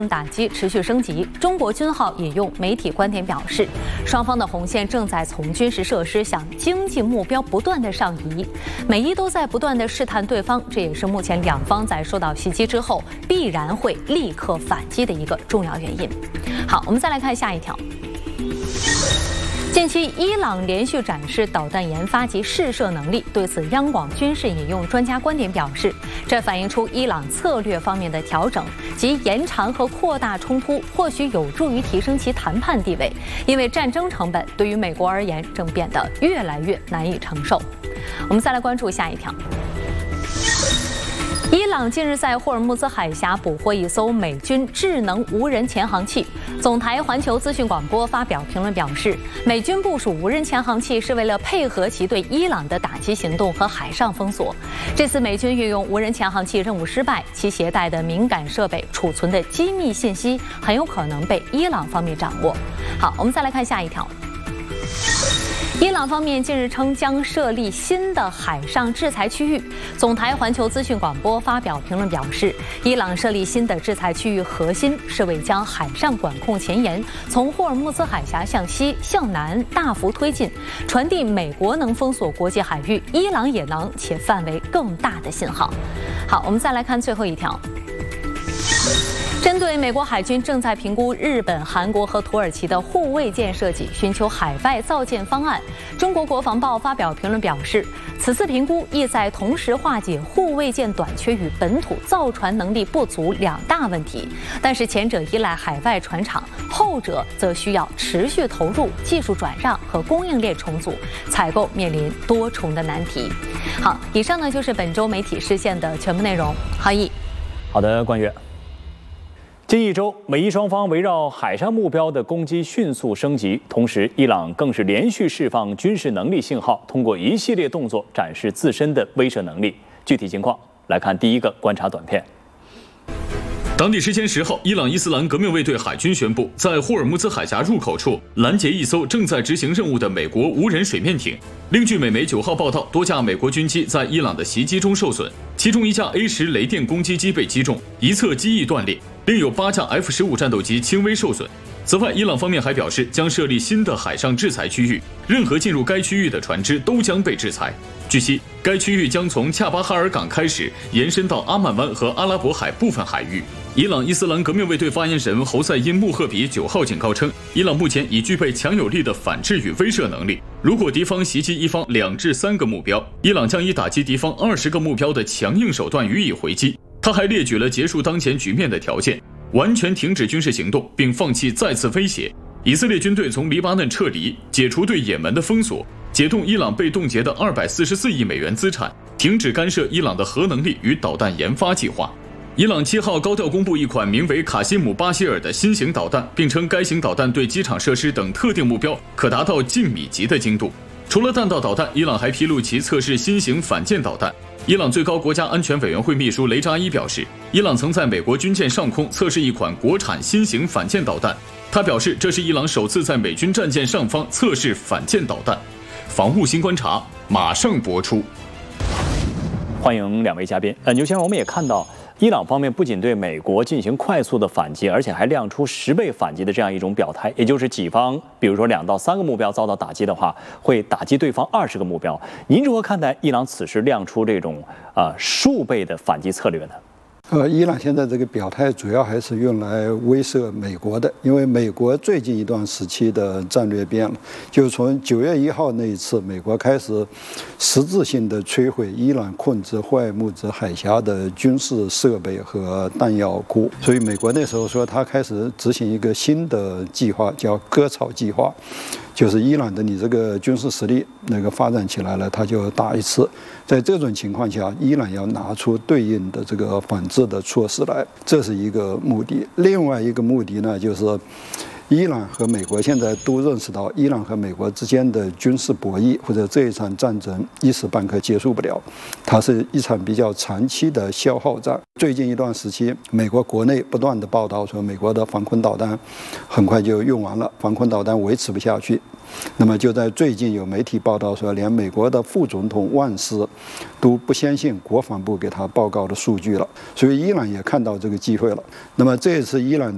打击持续升级。中国军号引用媒体观点表示，双方的红线正在从军事设施向经济目标不断的上移，每一都在不断的试探对方，这也是目前两方在受到袭击之后必然会立刻反击的一个重要原因。好，我们再来看下一条。 近期，伊朗连续展示导弹研发及试射能力。对此，央广军事引用专家观点表示，这反映出伊朗策略方面的调整，即延长和扩大冲突，或许有助于提升其谈判地位。因为战争成本对于美国而言正变得越来越难以承受。我们再来关注下一条。 伊朗近日在霍尔木兹海峡捕获一艘美军智能无人潜航器。总台环球资讯广播发表评论表示，美军部署无人潜航器是为了配合其对伊朗的打击行动和海上封锁。这次美军运用无人潜航器任务失败，其携带的敏感设备储存的机密信息很有可能被伊朗方面掌握。好，我们再来看下一条。 伊朗方面近日称将设立新的海上制裁区域。总台环球资讯广播发表评论表示，伊朗设立新的制裁区域核心是为将海上管控前沿从霍尔木兹海峡向西向南大幅推进，传递美国能封锁国际海域，伊朗也能，且范围更大的信号。好，我们再来看最后一条。 针对美国海军正在评估日本、韩国和土耳其的护卫舰设计，寻求海外造舰方案，中国国防报发表评论表示，此次评估意在同时化解护卫舰短缺与本土造船能力不足两大问题，但是前者依赖海外船厂，后者则需要持续投入、技术转让和供应链重组，采购面临多重的难题。好，以上呢就是本周媒体视线的全部内容。郝毅， 好的，冠岳。 近一周，美伊双方围绕海上目标的攻击迅速升级，同时，伊朗更是连续释放军事能力信号，通过一系列动作展示自身的威慑能力。具体情况来看第一个观察短片。 当地时间10号，伊朗伊斯兰革命卫队海军宣布，在霍尔木兹海峡入口处拦截一艘正在执行任务的美国无人水面艇。另据美媒9号报道，多架美国军机在伊朗的袭击中受损，其中一架 A10雷电攻击机被击中，一侧机翼断裂，另有8架 F-15战斗机轻微受损。此外，伊朗方面还表示将设立新的海上制裁区域，任何进入该区域的船只都将被制裁。 据悉，该区域将从恰巴哈尔港开始延伸到阿曼湾和阿拉伯海部分海域。伊朗伊斯兰革命卫队发言人侯赛因·穆赫比9号警告称，伊朗目前已具备强有力的反制与威慑能力。如果敌方袭击一方2至3个目标，伊朗将以打击敌方20个目标的强硬手段予以回击。他还列举了结束当前局面的条件：完全停止军事行动，并放弃再次威胁；以色列军队从黎巴嫩撤离，解除对也门的封锁。 解冻伊朗被冻结的244亿美元资产，停止干涉伊朗的核能力与导弹研发计划。伊朗7号高调公布一款名为卡西姆巴希尔的新型导弹，并称该型导弹对机场设施等特定目标可达到近米级的精度。除了弹道导弹，伊朗还披露其测试新型反舰导弹。伊朗最高国家安全委员会秘书雷扎伊表示，伊朗曾在美国军舰上空测试一款国产新型反舰导弹。他表示，这是伊朗首次在美军战舰上方测试反舰导弹。 防务新观察马上播出。 欢迎两位嘉宾。牛先生，我们也看到，伊朗方面不仅对美国进行快速的反击，而且还亮出10倍反击的这样一种表态，也就是己方比如说2到3个目标遭到打击的话，会打击对方20个目标。您如何看待伊朗此时亮出这种数倍的反击策略呢？ 伊朗现在这个表态主要还是用来威慑美国的，因为美国最近一段时期的战略变了，就是从9月1号那一次，美国开始实质性的摧毁伊朗控制霍尔木兹海峡的军事设备和弹药库，所以美国那时候说他开始执行一个新的计划，叫割草计划。 就是伊朗的你这个军事实力发展起来了，他就打一次。在这种情况下，伊朗要拿出对应的这个反制的措施来，这是一个目的。另外一个目的呢，就是伊朗和美国现在都认识到，伊朗和美国之间的军事博弈或者这一场战争一时半刻结束不了，它是一场比较长期的消耗战。最近一段时期，美国国内不断的报道说，美国的防空导弹很快就用完了，防空导弹维持不下去。那么就在最近有媒体报道说，连美国的副总统万斯都不相信国防部给他报告的数据了，所以伊朗也看到这个机会了。那么这一次伊朗